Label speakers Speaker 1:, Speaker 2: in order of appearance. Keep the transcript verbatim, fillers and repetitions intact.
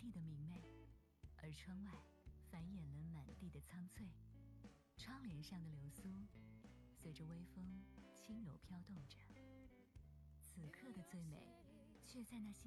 Speaker 1: 丽的明媚，而窗外繁衍了满地的苍翠。窗帘上的流苏随着微风轻柔飘动着，此刻的最美却在那